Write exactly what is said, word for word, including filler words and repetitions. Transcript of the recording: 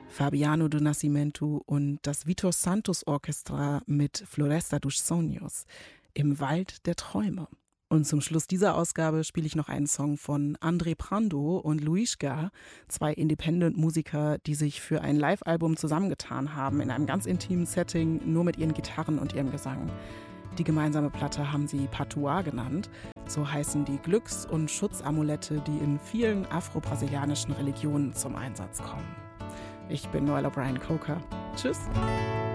Fabiano do Nascimento und das Vitor Santos Orchestra mit Floresta dos Sonhos im Wald der Träume. Und zum Schluss dieser Ausgabe spiele ich noch einen Song von André Prando und Luiska, zwei Independent-Musiker, die sich für ein Live-Album zusammengetan haben, in einem ganz intimen Setting, nur mit ihren Gitarren und ihrem Gesang. Die gemeinsame Platte haben sie Patois genannt. So heißen die Glücks- und Schutzamulette, die in vielen afro-brasilianischen Religionen zum Einsatz kommen. Ich bin Noel O'Brien Coker. Tschüss.